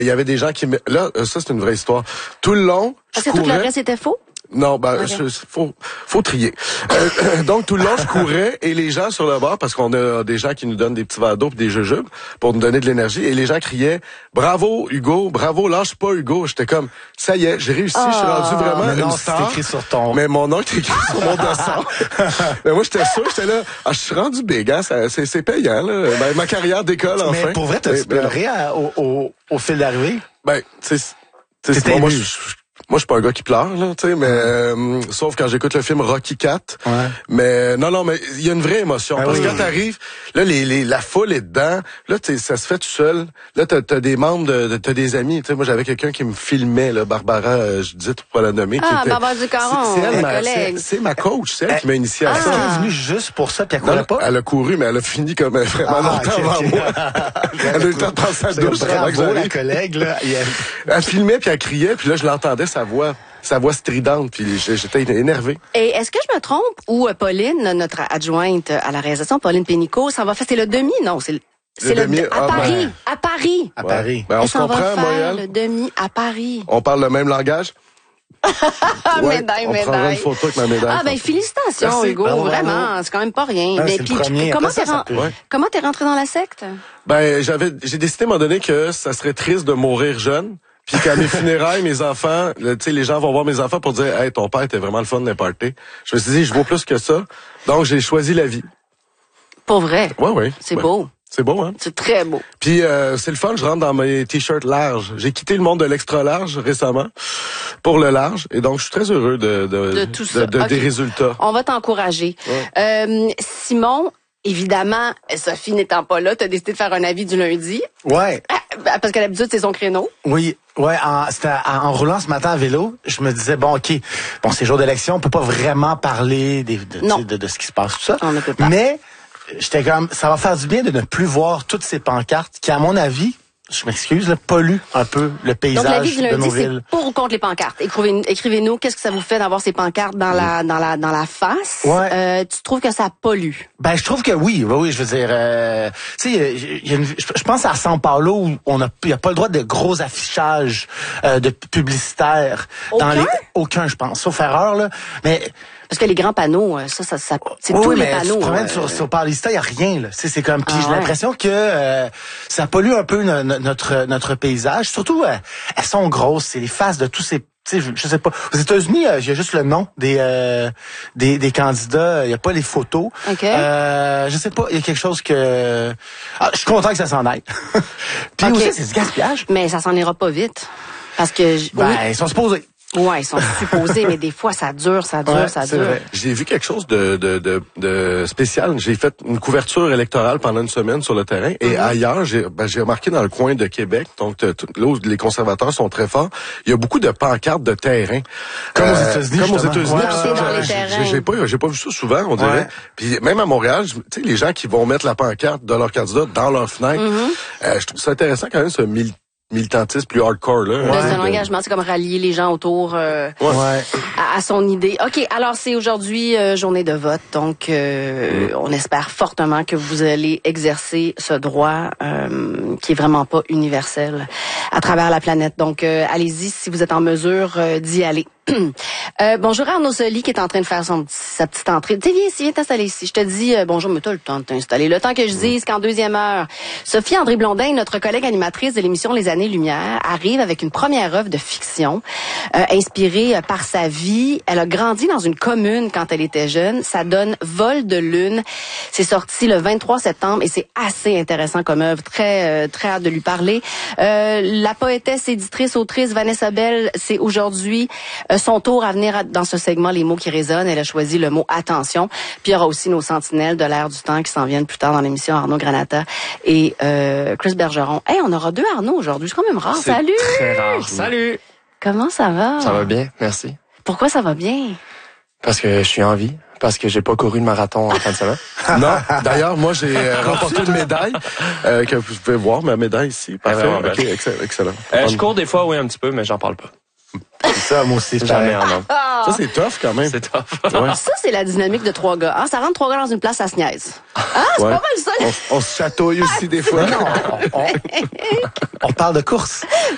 Il y avait des gens qui... Là, ça, c'est une vraie histoire. Tout le long, Parce que tout le reste était faux? Non, Okay. Faut trier. Donc, tout le long, je courais et les gens sur le bord, parce qu'on a des gens qui nous donnent des petits verres d'eau et des jujubes pour nous donner de l'énergie, et les gens criaient « Bravo, Hugo! Bravo, lâche pas, Hugo! » J'étais comme « Ça y est, j'ai réussi, je suis rendu vraiment une star. » C'est écrit sur ton... Mais mon nom est écrit sur mon dossard. Mais moi, j'étais sûr, j'étais là, je suis rendu big, hein, c'est payant, là. Ben, ma carrière décolle, enfin. Mais pour vrai, t'as-tu pleuré au fil d'arrivée? Ben, tu sais, moi, je suis pas un gars qui pleure, là, tu sais, mais sauf quand j'écoute le film Rocky IV. Ouais. Mais non, mais il y a une vraie émotion. Ah parce que oui. quand t'arrives, là, la foule est dedans. Là, ça se fait tout seul. Là, t'as des membres t'as des amis. Tu sais, moi, j'avais quelqu'un qui me filmait, là, Barbara, je disais pour pas la nommer. Barbara Ducaron, collègue. C'est ma coach, c'est elle qui m'a initié à ça. Elle est venue juste pour ça, puis elle courait pas? Elle a couru, mais elle a fini comme vraiment longtemps avant moi. Elle a eu le temps de prendre sa douche. Bravo, la collègue, là. Elle filmait, puis elle criait, puis là, je l'entendais, sa voix stridente, puis j'étais énervé. Et est-ce que je me trompe ou Pauline, notre adjointe à la réalisation, Pauline Pénicaud, ça va faire, c'est le demi? Non, c'est le demi à Paris. À Paris. À Paris. Ben, on se comprend, va moi, faire le demi à Paris. On parle le même langage? Médaille. On prendra une photo avec ma médaille. Ah, ben, félicitations, Merci. Hugo. Bravo, vraiment. C'est quand même pas rien. Ah, Mais c'est puis, le premier. comment t'es rentré dans la secte? Ben, j'ai décidé à un moment donné que ça serait triste de mourir jeune. Puis qu'à mes funérailles, mes enfants, tu sais, les gens vont voir mes enfants pour dire, hey, ton père était vraiment le fun d'un party. Je me suis dit, je vaux plus que ça. Donc, j'ai choisi la vie. Pour vrai. Ouais. C'est beau. C'est beau, hein? C'est très beau. Puis c'est le fun, je rentre dans mes t-shirts larges. J'ai quitté le monde de l'extra large récemment pour le large, et donc je suis très heureux de tout ça. des résultats. On va t'encourager. Ouais. Simon, évidemment, Sophie n'étant pas là, t'as décidé de faire un avis du lundi. Ouais. Parce qu'à l'habitude, c'est son créneau. Oui, ouais. En roulant ce matin à vélo, je me disais c'est jour d'élection, on peut pas vraiment parler de ce qui se passe, tout ça. On ne peut pas. Mais j'étais comme, ça va faire du bien de ne plus voir toutes ces pancartes qui, à mon avis, je m'excuse, là, polluent un peu le paysage Donc, l'avis du de nos lundi, c'est villes. pour ou contre les pancartes. Écrivez-nous, qu'est-ce que ça vous fait d'avoir ces pancartes dans la face? Ouais. Tu trouves que ça pollue? Ben, je trouve que oui, je veux dire, tu sais, je pense à São Paulo où il y a pas le droit de gros affichages de publicitaires. Aucun, je pense, sauf erreur, là. Mais, parce que les grands panneaux, c'est tous les panneaux. Tu te promènes sur Paulista, il y a rien, là. C'est comme, puis j'ai l'impression que ça pollue un peu notre paysage. Surtout, elles sont grosses, c'est les faces de tous ces, tu sais, je sais pas. Aux États-Unis, il y a juste le nom des candidats, il y a pas les photos. Okay. Je sais pas, il y a quelque chose que je suis content que ça s'en aille. Puis aussi, c'est du gaspillage. Mais ça s'en ira pas vite. Parce que ils sont supposés. Ouais, ils sont supposés, mais des fois, ça dure. Vrai. J'ai vu quelque chose de spécial. J'ai fait une couverture électorale pendant une semaine sur le terrain. Et ailleurs, j'ai remarqué dans le coin de Québec, donc là où les conservateurs sont très forts, il y a beaucoup de pancartes de terrain. Comme aux États-Unis. J'ai pas vu ça souvent, on dirait. Puis même à Montréal, tu sais, les gens qui vont mettre la pancarte de leur candidat dans leur fenêtre, je trouve ça intéressant quand même, ce militantisme plus hardcore, là. C'est un engagement, c'est comme rallier les gens autour à son idée. OK, alors c'est aujourd'hui journée de vote, donc on espère fortement que vous allez exercer ce droit qui est vraiment pas universel à travers la planète. Donc allez-y si vous êtes en mesure d'y aller. Bonjour Arnaud Soli qui est en train de faire sa petite entrée. Viens t'installer ici. Je te dis bonjour, mais t'as le temps de t'installer. Le temps que je dise qu'en deuxième heure, Sophie André Blondin, notre collègue animatrice de l'émission Les Années-Lumière, arrive avec une première œuvre de fiction inspirée par sa vie. Elle a grandi dans une commune quand elle était jeune. Ça donne Vol de lune. C'est sorti le 23 septembre et c'est assez intéressant comme œuvre. Très hâte de lui parler. La poétesse, éditrice, autrice Vanessa Bell, c'est aujourd'hui son tour à venir dans ce segment Les mots qui résonnent. Elle a choisi le mot attention. Puis il y aura aussi nos sentinelles de l'air du temps qui s'en viennent plus tard dans l'émission, Arnaud Granata et Chris Bergeron. Hey, on aura deux Arnaud aujourd'hui. C'est quand même rare. C'est Salut! Très rare. Salut! Comment ça va? Ça va bien, merci. Pourquoi ça va bien? Parce que je suis en vie. Parce que j'ai pas couru le marathon en fin de semaine. Non, d'ailleurs, moi, j'ai remporté une médaille que vous pouvez voir, ma médaille ici. Parfait. OK, excellent. Je cours des fois, oui, un petit peu, mais j'en parle pas. C'est ça, moi aussi. Jamais un homme. Ça, c'est tough quand même. C'est tough. Ouais. Ça, c'est la dynamique de trois gars. Ça rentre trois gars dans une place, ça se niaise. C'est pas mal ça. On se chatouille aussi des fois. On parle de course.